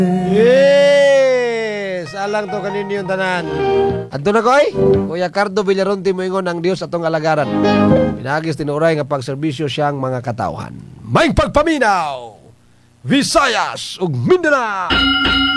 Yes! Alang to kaninyo yung tanan. Adto na koy, Kuya Cardo Villaronte mo ingon ang Dios atong alagaran. Pinagis tinuray nga pagserbisyo siyang mga katawhan. Maing pagpaminaw! Visayas ug Mindanao!